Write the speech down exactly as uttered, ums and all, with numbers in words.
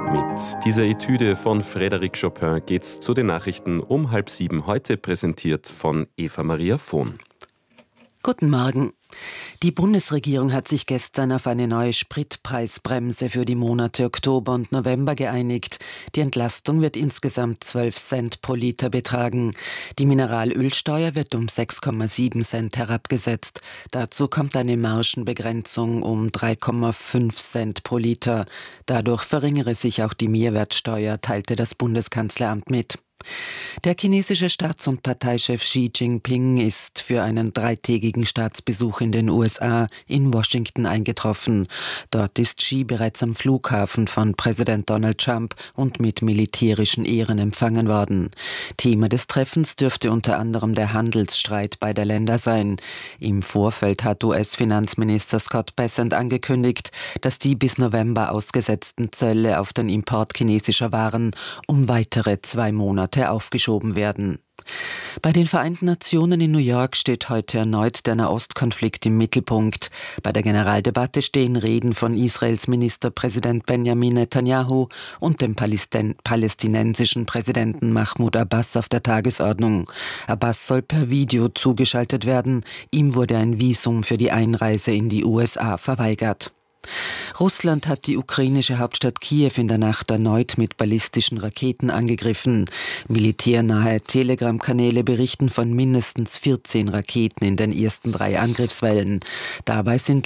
Mit dieser Etüde von Frédéric Chopin geht's zu den Nachrichten um halb sieben, heute präsentiert von Eva Maria Vohn. Guten Morgen. Die Bundesregierung hat sich gestern auf eine neue Spritpreisbremse für die Monate Oktober und November geeinigt. Die Entlastung wird insgesamt zwölf Cent pro Liter betragen. Die Mineralölsteuer wird um sechs Komma sieben Cent herabgesetzt. Dazu kommt eine Margenbegrenzung um drei Komma fünf Cent pro Liter. Dadurch verringere sich auch die Mehrwertsteuer, teilte das Bundeskanzleramt mit. Der chinesische Staats- und Parteichef Xi Jinping ist für einen dreitägigen Staatsbesuch in den U S A in Washington eingetroffen. Dort ist Xi bereits am Flughafen von Präsident Donald Trump und mit militärischen Ehren empfangen worden. Thema des Treffens dürfte unter anderem der Handelsstreit beider Länder sein. Im Vorfeld hat U S-Finanzminister Scott Bessent angekündigt, dass die bis November ausgesetzten Zölle auf den Import chinesischer Waren um weitere zwei Monate aufgeschoben werden. Bei den Vereinten Nationen in New York steht heute erneut der Nahostkonflikt im Mittelpunkt. Bei der Generaldebatte stehen Reden von Israels Ministerpräsident Benjamin Netanyahu und dem Palästin- palästinensischen Präsidenten Mahmoud Abbas auf der Tagesordnung. Abbas soll per Video zugeschaltet werden. Ihm wurde ein Visum für die Einreise in die U S A verweigert. Russland hat die ukrainische Hauptstadt Kiew in der Nacht erneut mit ballistischen Raketen angegriffen. Militärnahe Telegram-Kanäle berichten von mindestens vierzehn Raketen in den ersten drei Angriffswellen. Dabei sind